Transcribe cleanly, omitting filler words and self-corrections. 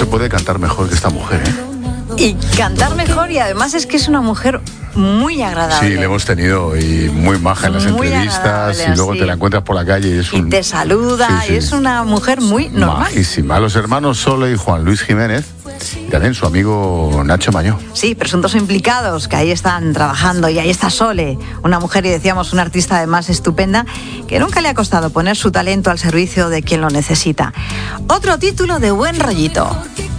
se puede cantar mejor que esta mujer, ¿eh? Y cantar mejor, y además es que es una mujer muy agradable. Sí, le hemos tenido y muy maja en las entrevistas, y luego te la encuentras por la calle y te saluda, y es una mujer muy normal. Majísima. Los hermanos Sole y Juan Luis Jiménez, y también su amigo Nacho Mañó. Sí, presuntos implicados que ahí están trabajando, y ahí está Sole, una mujer, y decíamos, una artista además estupenda, que nunca le ha costado poner su talento al servicio de quien lo necesita. Otro título de buen rollito.